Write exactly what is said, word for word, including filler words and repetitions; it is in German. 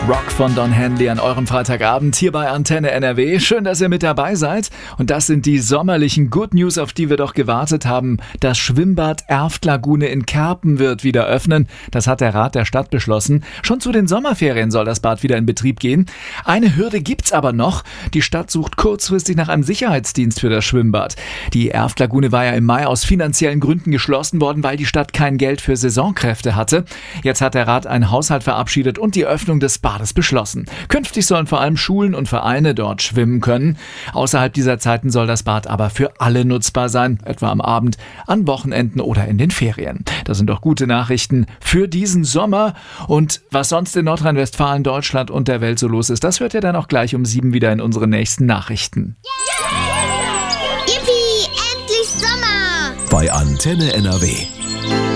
Rock von Don Henley an eurem Freitagabend hier bei Antenne N R W. Schön, dass ihr mit dabei seid. Und das sind die sommerlichen Good News, auf die wir doch gewartet haben. Das Schwimmbad Erftlagune in Kerpen wird wieder öffnen. Das hat der Rat der Stadt beschlossen. Schon zu den Sommerferien soll das Bad wieder in Betrieb gehen. Eine Hürde gibt's aber noch. Die Stadt sucht kurzfristig nach einem Sicherheitsdienst für das Schwimmbad. Die Erftlagune war ja im Mai aus finanziellen Gründen geschlossen worden, weil die Stadt kein Geld für Saisonkräfte hatte. Jetzt hat der Rat einen Haushalt verabschiedet und die Öffnung des Bades beschlossen. Künftig sollen vor allem Schulen und Vereine dort schwimmen können. Außerhalb dieser Zeiten soll das Bad aber für alle nutzbar sein, etwa am Abend, an Wochenenden oder in den Ferien. Das sind doch gute Nachrichten für diesen Sommer. Und was sonst in Nordrhein-Westfalen, Deutschland und der Welt so los ist, das hört ihr dann auch gleich um sieben wieder in unseren nächsten Nachrichten. Yippie, endlich Sommer! Bei Antenne N R W.